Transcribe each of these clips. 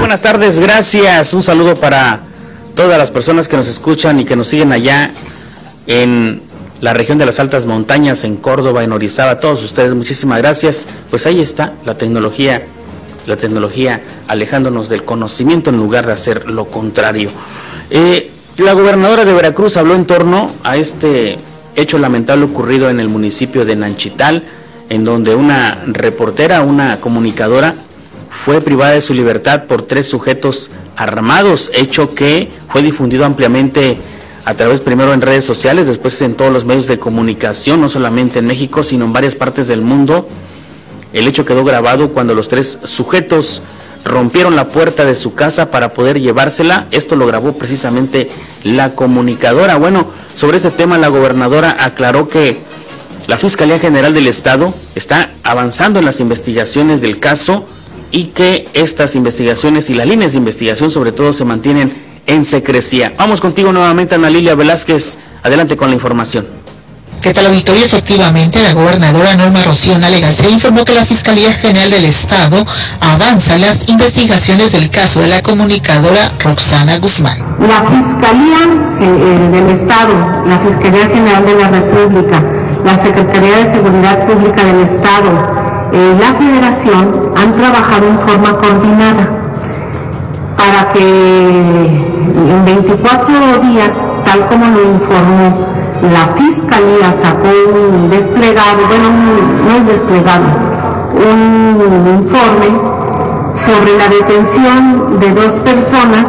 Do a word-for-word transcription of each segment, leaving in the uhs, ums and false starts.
buenas tardes, gracias. Un saludo para todas las personas que nos escuchan y que nos siguen allá en la región de las altas montañas, en Córdoba, en Orizaba. A todos ustedes, muchísimas gracias. Pues ahí está la tecnología, la tecnología alejándonos del conocimiento en lugar de hacer lo contrario. Eh, la gobernadora de Veracruz habló en torno a este hecho lamentable ocurrido en el municipio de Nanchital, en donde una reportera, una comunicadora, fue privada de su libertad por tres sujetos armados, hecho que fue difundido ampliamente a través primero en redes sociales, después en todos los medios de comunicación, no solamente en México, sino en varias partes del mundo. El hecho quedó grabado cuando los tres sujetos rompieron la puerta de su casa para poder llevársela. Esto lo grabó precisamente la comunicadora. Bueno, sobre este tema la gobernadora aclaró que la Fiscalía General del Estado está avanzando en las investigaciones del caso y que estas investigaciones y las líneas de investigación sobre todo se mantienen en secrecía. Vamos contigo nuevamente, Ana Lilia Velázquez, adelante con la información. ¿Qué tal, auditorio? Efectivamente, la gobernadora Norma Rocío Nale García informó que la Fiscalía General del Estado avanza en las investigaciones del caso de la comunicadora Roxana Guzmán. La Fiscalía eh, del Estado, la Fiscalía General de la República, la Secretaría de Seguridad Pública del Estado, eh, la Federación han trabajado en forma coordinada para que en veinticuatro días, tal como lo informó, la Fiscalía sacó un desplegado, bueno, un, no es desplegado, un informe sobre la detención de dos personas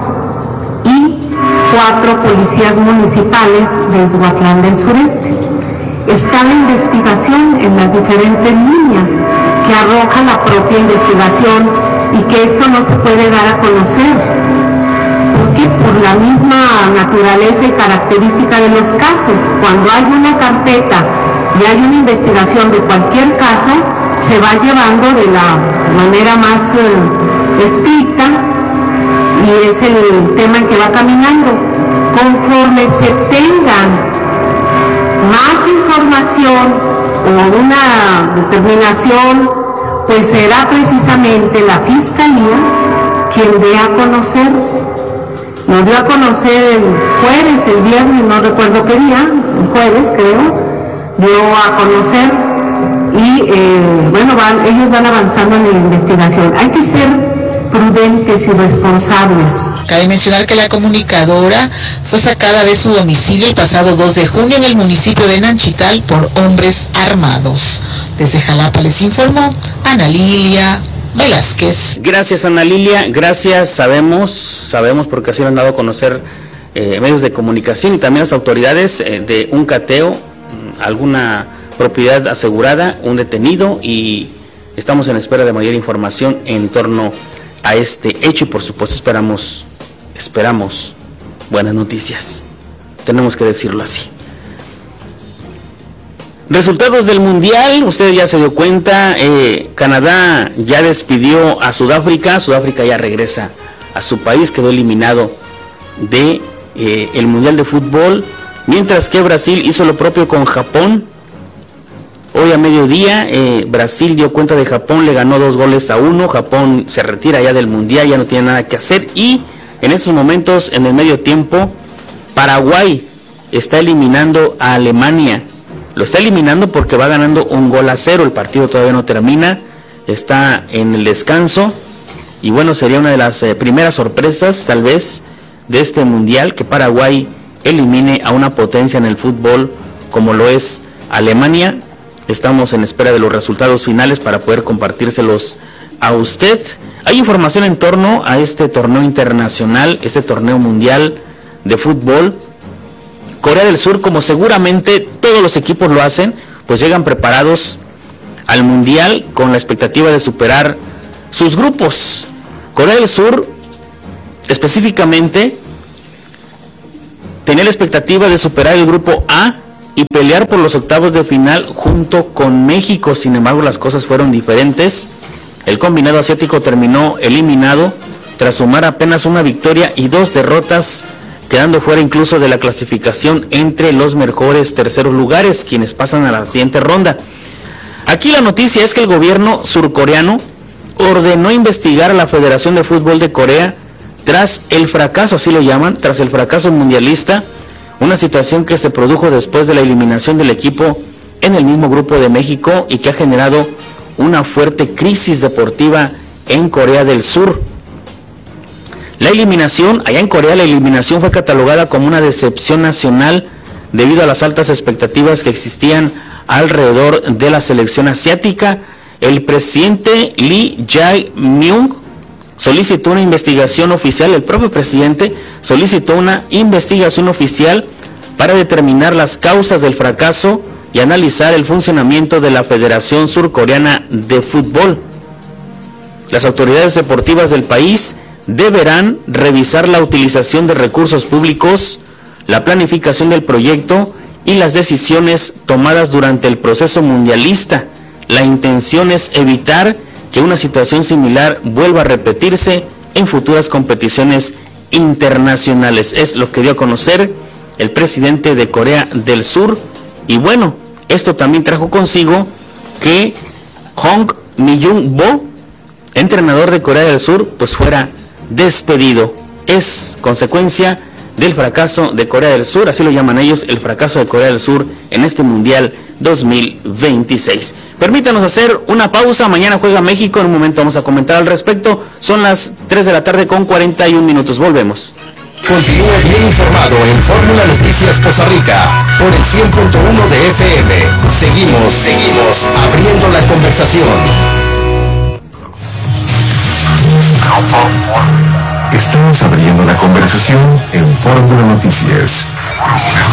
y cuatro policías municipales de Izhuatlán del Sureste. Está la investigación en las diferentes líneas que arroja la propia investigación y que esto no se puede dar a conocer, porque por la misma naturaleza y característica de los casos, cuando hay una carpeta y hay una investigación de cualquier caso, se va llevando de la manera más eh, estricta y es el tema en que va caminando. Conforme se tengan más información o una determinación, pues será precisamente la Fiscalía quien dé a conocer. Lo dio a conocer el jueves, el viernes, no recuerdo qué día, el jueves creo, dio a conocer y eh, bueno, van, ellos van avanzando en la investigación. Hay que ser prudentes y responsables. Cabe mencionar que la comunicadora fue sacada de su domicilio el pasado dos de junio en el municipio de Nanchital por hombres armados. Desde Jalapa les informó Ana Lilia Velázquez. Gracias, Ana Lilia, gracias. Sabemos, sabemos porque así lo han dado a conocer eh, medios de comunicación y también las autoridades eh, de un cateo, alguna propiedad asegurada, un detenido, y estamos en espera de mayor información en torno a este hecho y por supuesto esperamos, esperamos buenas noticias. Tenemos que decirlo así. Resultados del Mundial, usted ya se dio cuenta, eh, Canadá ya despidió a Sudáfrica, Sudáfrica ya regresa a su país, quedó eliminado de eh, el Mundial de Fútbol, mientras que Brasil hizo lo propio con Japón. Hoy a mediodía eh, Brasil dio cuenta de Japón, le ganó dos goles a uno, Japón se retira ya del Mundial, ya no tiene nada que hacer, y en estos momentos, en el medio tiempo, Paraguay está eliminando a Alemania. Lo está eliminando porque va ganando un gol a cero, el partido todavía no termina, está en el descanso, y bueno, sería una de las eh, primeras sorpresas, tal vez, de este Mundial, que Paraguay elimine a una potencia en el fútbol como lo es Alemania. Estamos en espera de los resultados finales para poder compartírselos a usted. Hay información en torno a este torneo internacional, este torneo mundial de fútbol. Corea del Sur, como seguramente todos los equipos lo hacen, pues llegan preparados al mundial con la expectativa de superar sus grupos. Corea del Sur, específicamente, tenía la expectativa de superar el grupo A y pelear por los octavos de final junto con México. Sin embargo, las cosas fueron diferentes. El combinado asiático terminó eliminado tras sumar apenas una victoria y dos derrotas, quedando fuera incluso de la clasificación entre los mejores terceros lugares, quienes pasan a la siguiente ronda. Aquí la noticia es que el gobierno surcoreano ordenó investigar a la Federación de Fútbol de Corea tras el fracaso, así lo llaman, tras el fracaso mundialista, una situación que se produjo después de la eliminación del equipo en el mismo grupo de México y que ha generado una fuerte crisis deportiva en Corea del Sur. La eliminación, allá en Corea, la eliminación fue catalogada como una decepción nacional debido a las altas expectativas que existían alrededor de la selección asiática. El presidente Lee Jae-myung solicitó una investigación oficial, el propio presidente solicitó una investigación oficial para determinar las causas del fracaso y analizar el funcionamiento de la Federación Surcoreana de Fútbol. Las autoridades deportivas del país deberán revisar la utilización de recursos públicos, la planificación del proyecto y las decisiones tomadas durante el proceso mundialista. La intención es evitar que una situación similar vuelva a repetirse en futuras competiciones internacionales. Es lo que dio a conocer el presidente de Corea del Sur. Y bueno, esto también trajo consigo que Hong Mi-jung-bo, entrenador de Corea del Sur, pues fuera despedido. Es consecuencia del fracaso de Corea del Sur, así lo llaman ellos, el fracaso de Corea del Sur en este Mundial dos mil veintiséis. Permítanos hacer una pausa, mañana juega México, en un momento vamos a comentar al respecto. Son las tres de la tarde con cuarenta y un minutos, volvemos. Continúe bien informado en Fórmula Noticias Costa Rica por el cien punto uno de F M. Seguimos, seguimos abriendo la conversación. Estamos abriendo la conversación en Fórmula Noticias.